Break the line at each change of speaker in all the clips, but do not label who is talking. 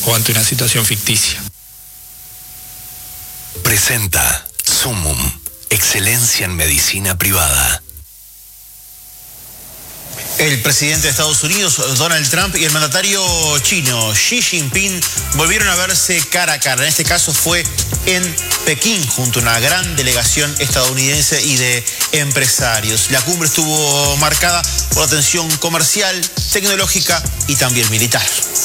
o ante una situación ficticia.
Presenta Sumum, excelencia en medicina privada.
El presidente de Estados Unidos, Donald Trump, y el mandatario chino, Xi Jinping, volvieron a verse cara a cara. En este caso fue en Pekín, junto a una gran delegación estadounidense y de empresarios. La cumbre estuvo marcada por la tensión comercial, tecnológica y también militar.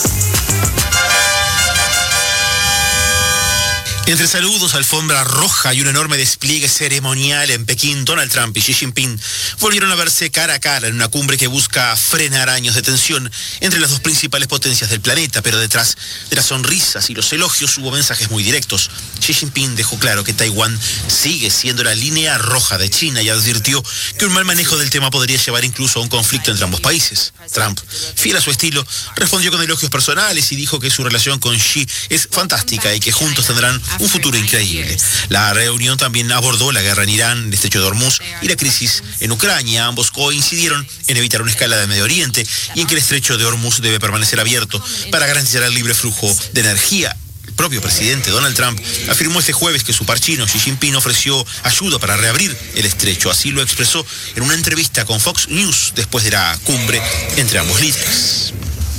Entre saludos, alfombra roja y un enorme despliegue ceremonial en Pekín, Donald Trump y Xi Jinping volvieron a verse cara a cara en una cumbre que busca frenar años de tensión entre las dos principales potencias del planeta, pero detrás de las sonrisas y los elogios hubo mensajes muy directos. Xi Jinping dejó claro que Taiwán sigue siendo la línea roja de China y advirtió que un mal manejo del tema podría llevar incluso a un conflicto entre ambos países. Trump, fiel a su estilo, respondió con elogios personales y dijo que su relación con Xi es fantástica y que juntos tendrán un futuro increíble. La reunión también abordó la guerra en Irán, el estrecho de Hormuz y la crisis en Ucrania. Ambos coincidieron en evitar una escalada en Medio Oriente y en que el estrecho de Hormuz debe permanecer abierto para garantizar el libre flujo de energía. El propio presidente Donald Trump afirmó este jueves que su par chino Xi Jinping ofreció ayuda para reabrir el estrecho. Así lo expresó en una entrevista con Fox News después de la cumbre entre ambos líderes.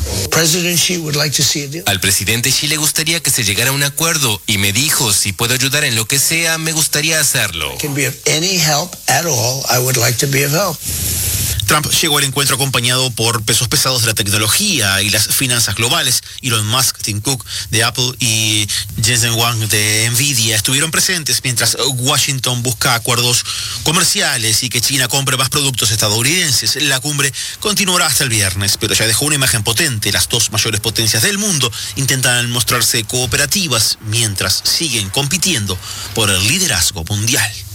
Al presidente Xi le gustaría que se llegara a un acuerdo y me dijo, si puedo ayudar en lo que sea, me gustaría hacerlo.
Trump llegó al encuentro acompañado por pesos pesados de la tecnología y las finanzas globales. Elon Musk, Tim Cook de Apple y Jensen Huang de Nvidia estuvieron presentes mientras Washington busca acuerdos comerciales y que China compre más productos estadounidenses. La cumbre continuará hasta el viernes, pero ya dejó una imagen potente. Las dos mayores potencias del mundo intentan mostrarse cooperativas mientras siguen compitiendo por el liderazgo mundial.